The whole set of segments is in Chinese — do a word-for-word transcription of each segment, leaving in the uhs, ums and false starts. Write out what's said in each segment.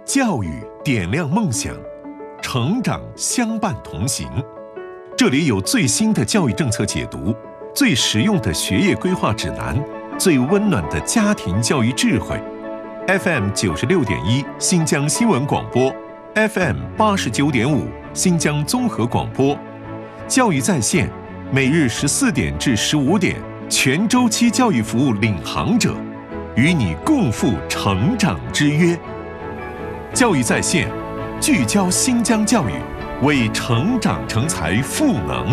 教育点亮梦想，成长相伴同行。这里有最新的教育政策解读，最实用的学业规划指南，最温暖的家庭教育智慧。F M 九十六点一新疆新闻广播 ，F M 八十九点五新疆综合广播，教育在线，每日十四点至十五点，全周期教育服务领航者，与你共赴成长之约。教育在线，聚焦新疆教育，为成长成才赋能。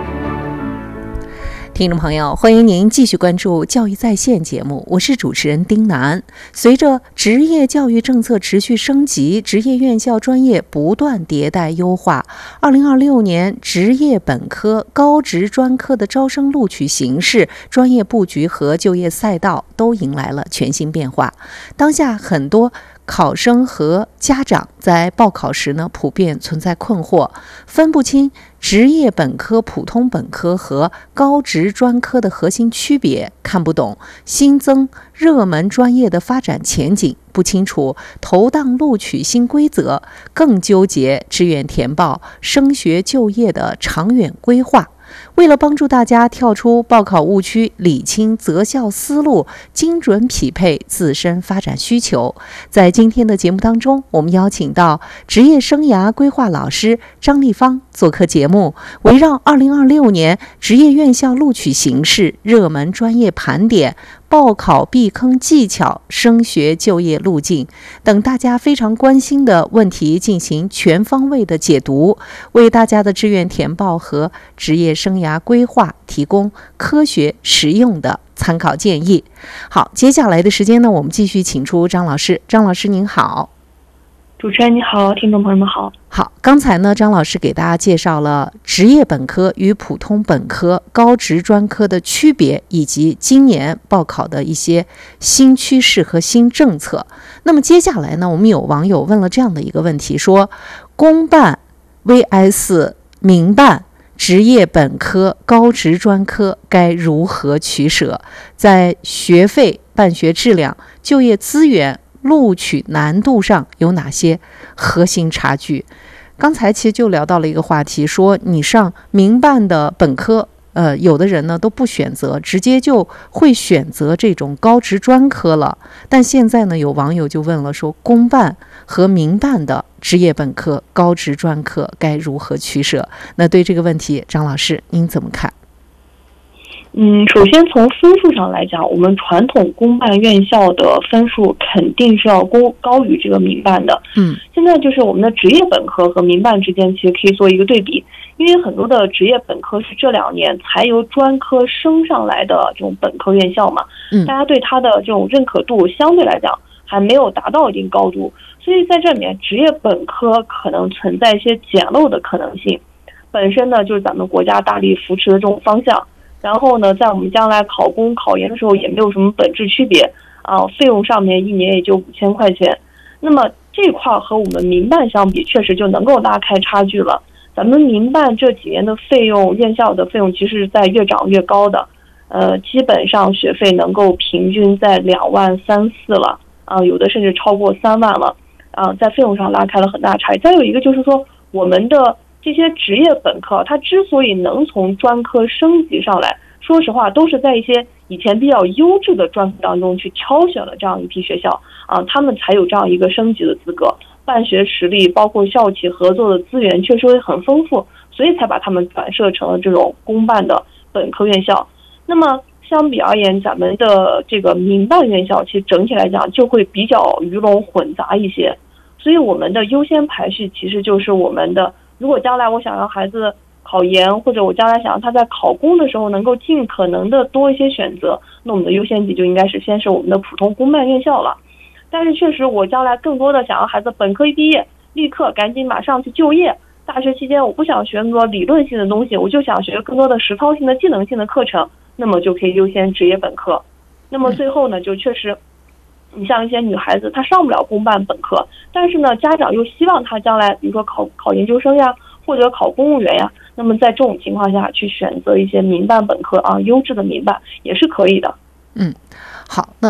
听众朋友，欢迎您继续关注教育在线节目，我是主持人丁楠。随着职业教育政策持续升级，职业院校专业不断迭代优化，二零二六年职业本科、高职专科的招生录取形式、专业布局和就业赛道都迎来了全新变化。当下很多考生和家长在报考时呢，普遍存在困惑，分不清职业本科、普通本科和高职专科的核心区别，看不懂新增热门专业的发展前景，不清楚投档录取新规则，更纠结志愿填报、升学就业的长远规划。为了帮助大家跳出报考误区，理清择校思路，精准匹配自身发展需求，在今天的节目当中，我们邀请到职业生涯规划老师张丽芳做客节目，围绕二零二六年职业院校录取形势、热门专业盘点、报考避坑技巧、升学就业路径等大家非常关心的问题进行全方位的解读，为大家的志愿填报和职业生涯规划提供科学实用的参考建议。好，接下来的时间呢，我们继续请出张老师。张老师您好。 主持人你好，听众朋友们好。 好，刚才呢，张老师给大家介绍了职业本科与普通本科、高职专科的区别，以及今年报考的一些新趋势和新政策。那么接下来呢，我们有网友问了这样的一个问题，说公办 V S 民办职业本科、高职专科该如何取舍？在学费、办学质量、就业资源、录取难度上有哪些核心差距？刚才其实就聊到了一个话题，说你上民办的本科，呃，有的人呢都不选择，直接就会选择这种高职专科了。但现在呢，有网友就问了，说公办和民办的职业本科、高职专科该如何取舍？那对这个问题，张老师您怎么看？ 嗯，首先从分数上来讲，我们传统公办院校的分数肯定是要高高于这个民办的。 嗯， 现在就是我们的职业本科和民办之间其实可以做一个对比，因为很多的职业本科是这两年才由专科升上来的这种本科院校嘛， 嗯， 大家对它的这种认可度相对来讲还没有达到一定高度，所以在这里面职业本科可能存在一些捡漏的可能性。本身呢，就是咱们国家大力扶持的这种方向。然后呢，在我们将来考公考研的时候也没有什么本质区别啊，费用上面一年也就五千块钱。那么这块和我们民办相比，确实就能够拉开差距了。咱们民办这几年的费用，院校的费用其实是在越涨越高的，呃，基本上学费能够平均在两万三四了啊，有的甚至超过三万了啊，在费用上拉开了很大差异。再有一个就是说，我们的这些职业本科，它之所以能从专科升级上来，说实话都是在一些以前比较优质的专科当中去挑选了这样一批学校啊，他们才有这样一个升级的资格，办学实力包括校企合作的资源确实会很丰富，所以才把他们转设成了这种公办的本科院校。那么相比而言，咱们的这个民办院校其实整体来讲就会比较鱼龙混杂一些，所以我们的优先排序其实就是我们的，如果将来我想让孩子考研，或者我将来想让他在考公的时候能够尽可能的多一些选择，那我们的优先级就应该是先是我们的普通公办院校了。但是确实我将来更多的想让孩子本科一毕业立刻赶紧马上去就业，大学期间我不想学那么多理论性的东西，我就想学更多的实操性的技能性的课程，那么就可以优先职业本科。那么最后呢，就确实你像一些女孩子她上不了公办本科，但是呢家长又希望她将来比如说考考研究生呀，或者考公务员呀，那么在这种情况下去选择一些民办本科啊，优质的民办也是可以的。 嗯，好，那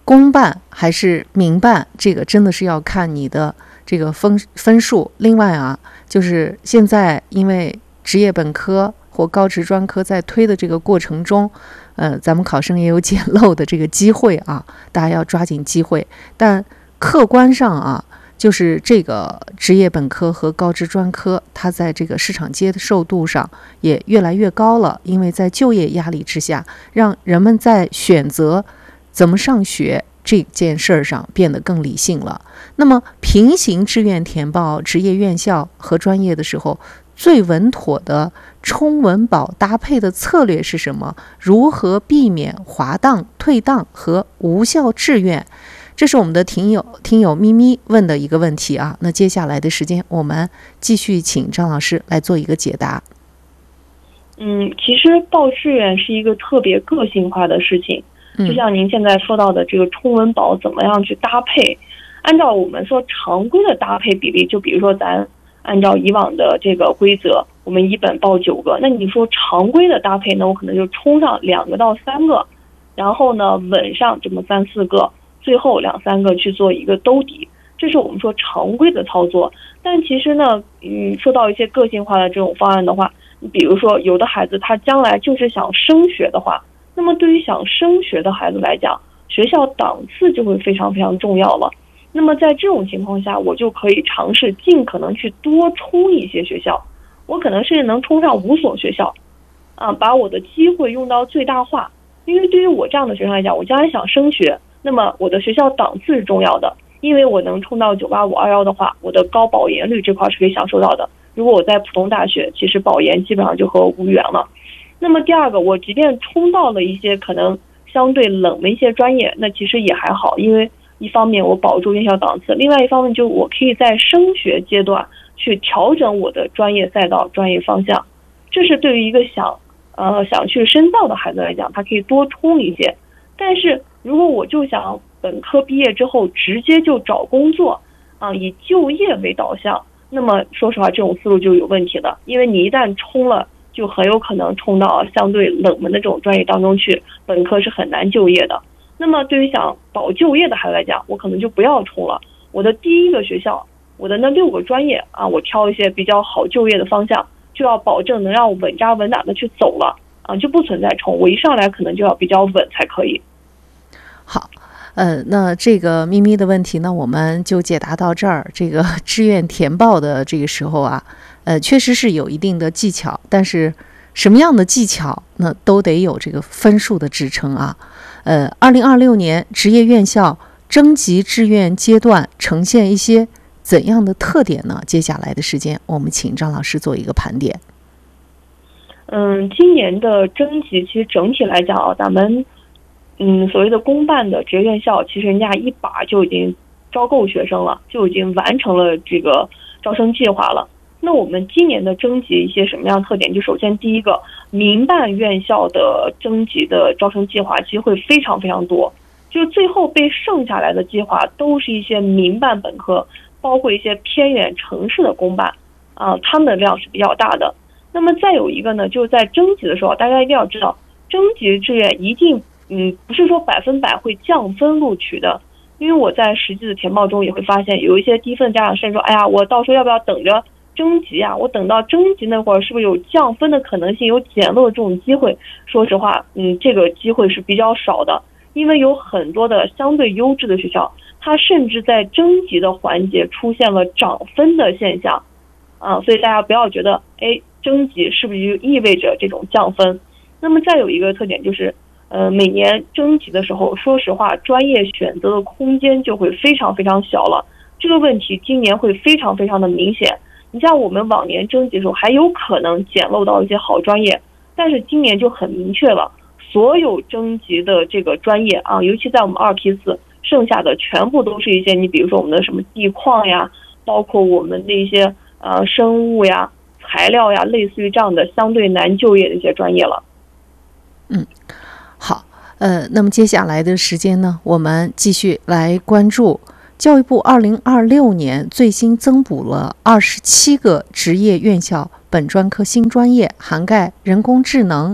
公办还是民办，这个真的是要看你的这个分分数。另外啊，就是现在因为职业本科或高职专科在推的这个过程中，呃，咱们考生也有捡漏的这个机会啊，大家要抓紧机会。但客观上啊，就是这个职业本科和高职专科，它在这个市场接受度上也越来越高了，因为在就业压力之下，让人们在选择怎么上学这件事儿上变得更理性了。那么平行志愿填报职业院校和专业的时候，最稳妥的冲稳保搭配的策略是什么？如何避免滑档、退档和无效志愿？这是我们的听友听友咪咪问的一个问题啊。那接下来的时间，我们继续请张老师来做一个解答。 嗯，其实报志愿是一个特别个性化的事情，就像您现在说到的这个冲稳保怎么样去搭配，按照我们说常规的搭配比例，就比如说咱按照以往的这个规则，我们一本报九个，那你说常规的搭配呢，我可能就冲上两个到三个，然后呢稳上这么三四个，最后两三个去做一个兜底，这是我们说常规的操作。但其实呢，嗯，说到一些个性化的这种方案的话，比如说有的孩子他将来就是想升学的话，那么对于想升学的孩子来讲，学校档次就会非常非常重要了。那么在这种情况下，我就可以尝试尽可能去多冲一些学校，我可能甚至能冲上五所学校，啊，把我的机会用到最大化。因为对于我这样的学生来讲，我将来想升学，那么我的学校档次是重要的，因为我能冲到九八五二幺的话，我的高保研率这块是可以享受到的。如果我在普通大学，其实保研基本上就和我无缘了。那么第二个，我即便冲到了一些可能相对冷门一些专业，那其实也还好，因为一方面我保住院校档次，另外一方面就我可以在升学阶段去调整我的专业赛道、专业方向。这是对于一个想呃想去深造的孩子来讲，他可以多冲一些。但是如果我就想本科毕业之后直接就找工作啊，以就业为导向，那么说实话这种思路就有问题了，因为你一旦冲了，就很有可能冲到相对冷门的这种专业当中去，本科是很难就业的。那么对于想保就业的孩子来讲，我可能就不要冲了，我的第一个学校，我的那六个专业啊，我挑一些比较好就业的方向，就要保证能让我稳扎稳打的去走了啊，就不存在冲，我一上来可能就要比较稳才可以。 好，呃，那这个咪咪的问题呢，我们就解答到这儿。这个志愿填报的这个时候啊，呃，确实是有一定的技巧，但是什么样的技巧那都得有这个分数的支撑啊。呃，二零二六年职业院校征集志愿阶段呈现一些怎样的特点呢？接下来的时间，我们请张老师做一个盘点。 嗯，今年的征集其实整体来讲啊，咱们嗯所谓的公办的职业院校，其实人家一把就已经招够学生了，就已经完成了这个招生计划了。那我们今年的征集一些什么样的特点？就首先第一个，民办院校的征集的招生计划其实会非常非常多，就最后被剩下来的计划都是一些民办本科，包括一些偏远城市的公办啊，他们的量是比较大的。那么再有一个呢，就是在征集的时候，大家一定要知道，征集志愿一定嗯不是说百分百会降分录取的，因为我在实际的填报中也会发现，有一些低分家长甚至说，哎呀，我到时候要不要等着征集啊？我等到征集那会儿是不是有降分的可能性，有捡漏的这种机会？说实话，嗯，这个机会是比较少的，因为有很多的相对优质的学校，它甚至在征集的环节出现了涨分的现象，啊，所以大家不要觉得，哎，征集是不是就意味着这种降分？那么再有一个特点就是，呃，每年征集的时候，说实话，专业选择的空间就会非常非常小了。这个问题今年会非常非常的明显。你像我们往年征集的时候还有可能捡漏到一些好专业，但是今年就很明确了，所有征集的这个专业啊，尤其在我们二批次，剩下的全部都是一些你比如说我们的什么地矿呀，包括我们的一些呃生物呀、材料呀，类似于这样的相对难就业的一些专业了。 嗯，好，呃，那么接下来的时间呢，我们继续来关注教育部二零二六年最新增补了二十七个职业院校本专科新专业，涵盖人工智能、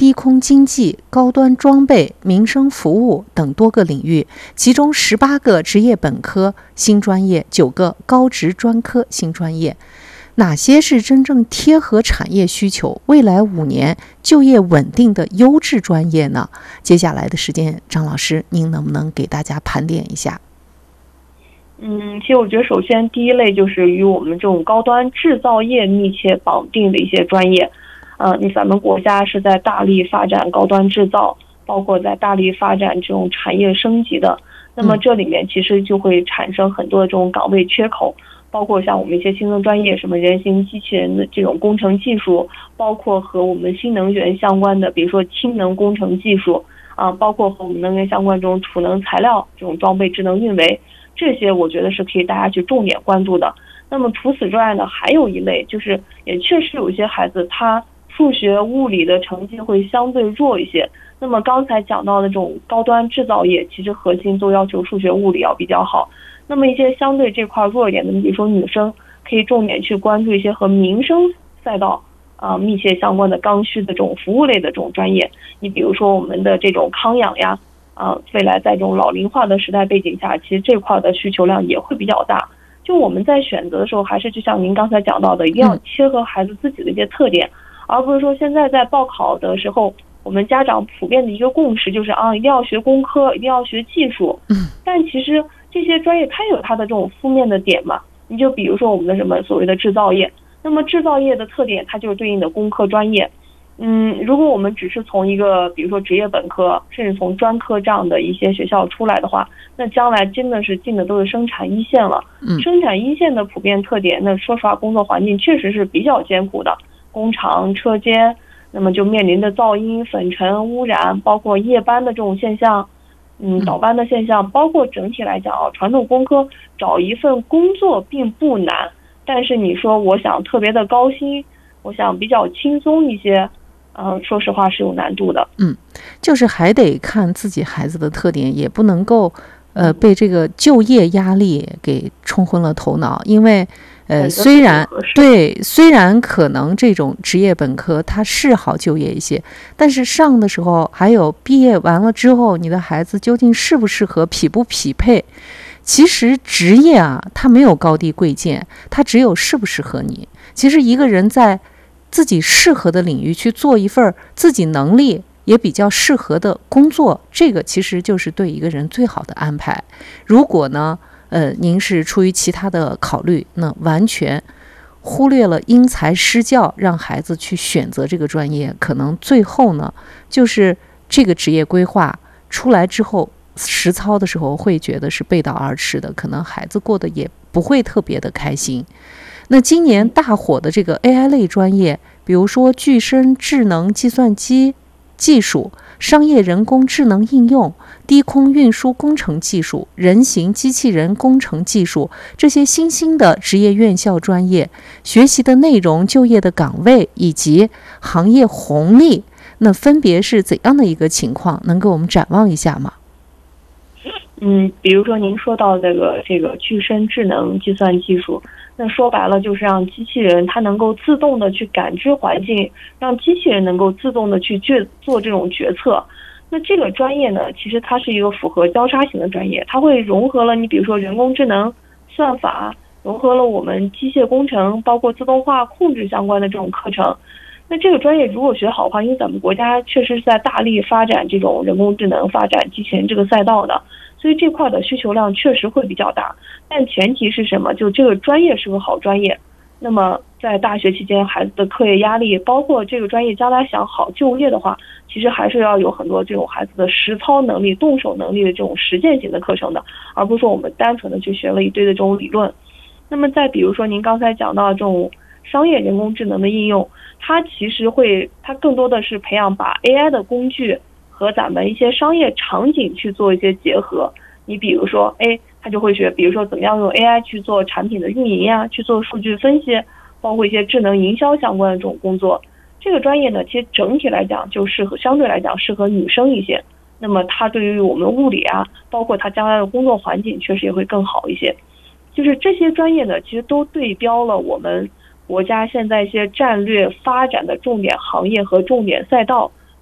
低空经济、高端装备、民生服务等多个领域，其中十八个职业本科新专业，九个高职专科新专业。哪些是真正贴合产业需求、未来五年就业稳定的优质专业呢？接下来的时间，张老师，您能不能给大家盘点一下？ 嗯，其实我觉得，首先第一类就是与我们这种高端制造业密切绑定的一些专业。呃，你咱们国家是在大力发展高端制造，包括在大力发展这种产业升级的。那么这里面其实就会产生很多的这种岗位缺口，包括像我们一些新增专业，什么人形机器人的这种工程技术，包括和我们新能源相关的，比如说氢能工程技术啊，包括和我们能源相关这种储能材料这种装备智能运维，这些我觉得是可以大家去重点关注的。那么除此之外呢，还有一类就是也确实有一些孩子他数学物理的成绩会相对弱一些，那么刚才讲到的这种高端制造业其实核心都要求数学物理要比较好，那么一些相对这块弱一点的，你比如说女生可以重点去关注一些和民生赛道啊、呃、密切相关的刚需的这种服务类的这种专业，你比如说我们的这种康养呀啊、呃，未来在这种老龄化的时代背景下，其实这块的需求量也会比较大。就我们在选择的时候，还是就像您刚才讲到的，一定要切合孩子自己的一些特点，而不是说现在在报考的时候，我们家长普遍的一个共识就是啊，一定要学工科，一定要学技术。嗯，但其实这些专业它有它的这种负面的点嘛。你就比如说我们的什么所谓的制造业，那么制造业的特点它就是对应的工科专业。嗯，如果我们只是从一个比如说职业本科，甚至从专科这样的一些学校出来的话，那将来真的是进的都是生产一线了。嗯，生产一线的普遍特点，那说实话，工作环境确实是比较艰苦的。工厂、车间，那么就面临的噪音、粉尘污染，包括夜班的这种现象，嗯，倒班的现象，包括整体来讲啊，传统工科找一份工作并不难，但是你说我想特别的高薪，我想比较轻松一些，嗯、呃，说实话是有难度的。 嗯，就是还得看自己孩子的特点，也不能够呃被这个就业压力给冲昏了头脑，因为。呃，虽然对，虽然可能这种职业本科它是好就业一些，但是上的时候还有毕业完了之后，你的孩子究竟适不适合，匹不匹配？其实职业啊，它没有高低贵贱，它只有适不适合你。其实一个人在自己适合的领域去做一份自己能力也比较适合的工作，这个其实就是对一个人最好的安排。如果呢？呃，您是出于其他的考虑，那完全忽略了因材施教，让孩子去选择这个专业，可能最后呢，就是这个职业规划出来之后，实操的时候会觉得是背道而驰的，可能孩子过得也不会特别的开心。那今年大火的这个 A I 类专业，比如说具身智能计算机技术、商业人工智能应用、低空运输工程技术、人形机器人工程技术，这些新兴的职业院校专业，学习的内容、就业的岗位以及行业红利，那分别是怎样的一个情况？能给我们展望一下吗？ 嗯，比如说您说到这个这个具身智能计算技术，那说白了就是让机器人它能够自动的去感知环境，让机器人能够自动的去决做这种决策。那这个专业呢，其实它是一个符合交叉型的专业，它会融合了你比如说人工智能、算法，融合了我们机械工程，包括自动化控制相关的这种课程。那这个专业如果学好的话，因为咱们国家确实是在大力发展这种人工智能、发展机器人这个赛道的，所以这块的需求量确实会比较大。但前提是什么？就这个专业是个好专业。那么在大学期间，孩子的课业压力，包括这个专业将来想好就业的话，其实还是要有很多这种孩子的实操能力、动手能力的这种实践型的课程的，而不是说我们单纯的去学了一堆的这种理论。那么再比如说您刚才讲到这种商业人工智能的应用，它其实会，它更多的是培养把 A I 的工具和咱们一些商业场景去做一些结合。你比如说，哎，他就会学，比如说怎么样用 A I 去做产品的运营呀，去做数据分析，包括一些智能营销相关的这种工作。这个专业呢，其实整体来讲就适合，相对来讲适合女生一些。那么它对于我们物理啊，包括它将来的工作环境，确实也会更好一些。就是这些专业呢，其实都对标了我们国家现在一些战略发展的重点行业和重点赛道。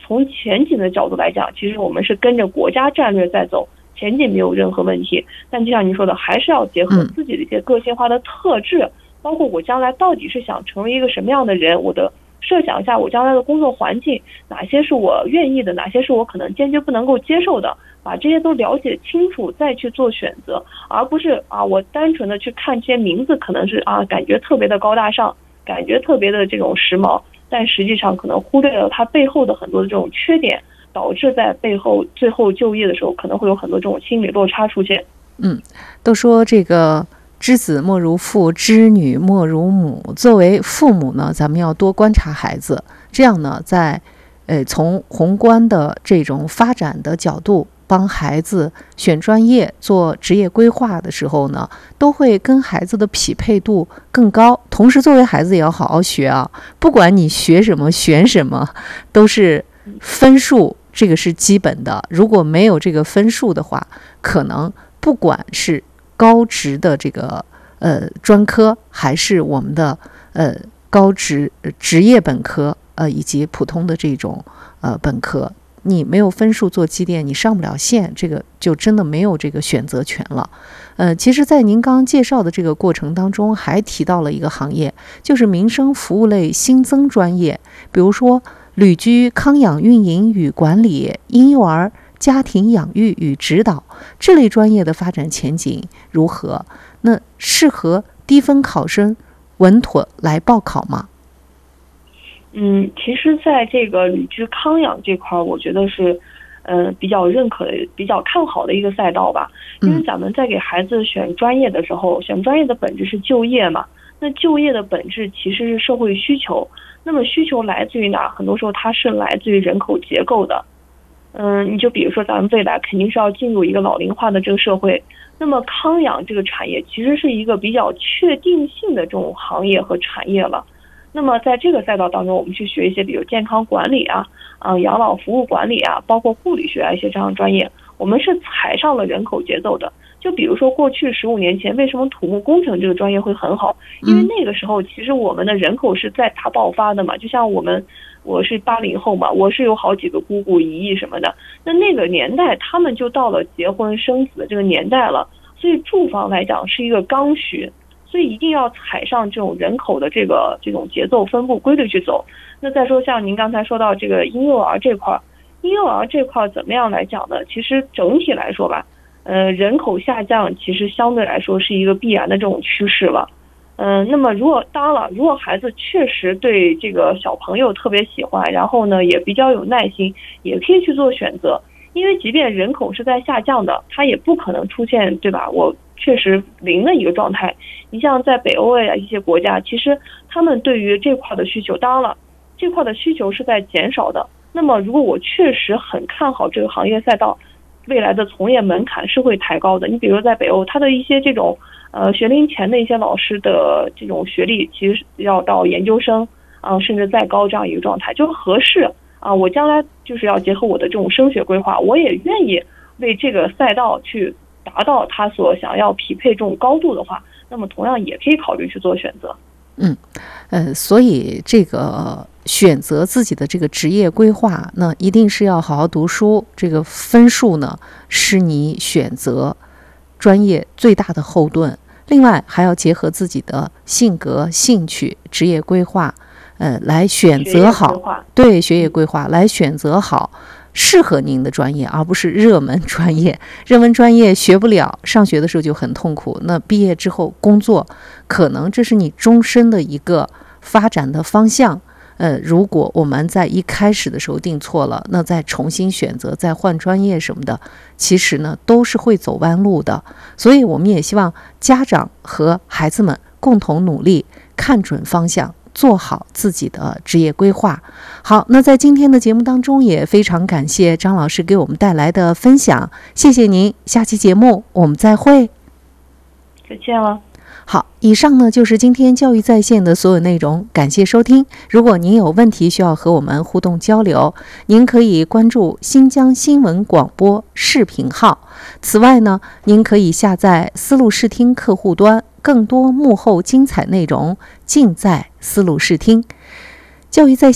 从前景的角度来讲，其实我们是跟着国家战略在走，前景没有任何问题。但就像您说的，还是要结合自己的一些个性化的特质，嗯、包括我将来到底是想成为一个什么样的人，我的设想一下我将来的工作环境，哪些是我愿意的，哪些是我可能坚决不能够接受的，把这些都了解清楚再去做选择，而不是啊我单纯的去看这些名字，可能是啊感觉特别的高大上，感觉特别的这种时髦，但实际上可能忽略了它背后的很多的这种缺点，导致在背后最后就业的时候可能会有很多这种心理落差出现。 嗯，都说这个知子莫如父，知女莫如母。作为父母呢，咱们要多观察孩子，这样呢，在呃从宏观的这种发展的角度，帮孩子选专业、做职业规划的时候呢，都会跟孩子的匹配度更高。同时，作为孩子也要好好学啊，不管你学什么、选什么，都是分数，这个是基本的。如果没有这个分数的话，可能不管是高职的这个呃专科，还是我们的呃高职职业本科，呃以及普通的这种呃本科，你没有分数做积淀，你上不了线，这个就真的没有这个选择权了。呃，其实，在您刚刚介绍的这个过程当中，还提到了一个行业，就是民生服务类新增专业，比如说旅居康养运营与管理、婴幼儿家庭养育与指导这类专业的发展前景如何？那适合低分考生稳妥来报考吗？ 嗯，其实在这个旅居康养这块，我觉得是呃比较认可的、比较看好的一个赛道吧。因为咱们在给孩子选专业的时候，选专业的本质是就业嘛。那就业的本质其实是社会需求。那么需求来自于哪？很多时候它是来自于人口结构的。嗯，你就比如说咱们未来肯定是要进入一个老龄化的这个社会，那么康养这个产业其实是一个比较确定性的这种行业和产业了。那么在这个赛道当中，我们去学一些比如健康管理啊、啊、呃、养老服务管理啊，包括护理学啊一些这样的专业，我们是踩上了人口节奏的。就比如说过去十五年前，为什么土木工程这个专业会很好？因为那个时候其实我们的人口是在大爆发的嘛，就像我们。我是八零后嘛，我是有好几个姑姑姨姨什么的，那那个年代他们就到了结婚生子的这个年代了，所以住房来讲是一个刚需，所以一定要踩上这种人口的这个这种节奏分布规律去走。那再说像您刚才说到这个婴幼儿这块，婴幼儿这块怎么样来讲呢？其实整体来说吧，呃，人口下降其实相对来说是一个必然的这种趋势了。嗯，那么如果当然了，如果孩子确实对这个小朋友特别喜欢，然后呢也比较有耐心，也可以去做选择。因为即便人口是在下降的，它也不可能出现，对吧？我确实零的一个状态。你像在北欧呀一些国家，其实他们对于这块的需求，当然了，这块的需求是在减少的。那么如果我确实很看好这个行业赛道，未来的从业门槛是会抬高的。你比如在北欧，它的一些这种。呃，学龄前的一些老师的这种学历，其实要到研究生啊、呃，甚至再高这样一个状态，就合适啊。我将来就是要结合我的这种升学规划，我也愿意为这个赛道去达到他所想要匹配这种高度的话，那么同样也可以考虑去做选择。 嗯，呃，所以这个选择自己的这个职业规划，那一定是要好好读书。这个分数呢，是你选择专业最大的后盾，另外还要结合自己的性格、兴趣、职业规划，呃，来选择好，对学业规划来选择好适合您的专业，而不是热门专业。热门专业学不了，上学的时候就很痛苦，那毕业之后工作，可能这是你终身的一个发展的方向。呃，如果我们在一开始的时候定错了，那再重新选择，再换专业什么的，其实呢都是会走弯路的。所以我们也希望家长和孩子们共同努力，看准方向，做好自己的职业规划。好，那在今天的节目当中，也非常感谢张老师给我们带来的分享，谢谢您。下期节目我们再会。 再见了。 好，以上呢就是今天教育在线的所有内容，感谢收听。如果您有问题需要和我们互动交流，您可以关注新疆新闻广播视频号。此外呢，您可以下载思路视听客户端，更多幕后精彩内容尽在思路视听。教育在线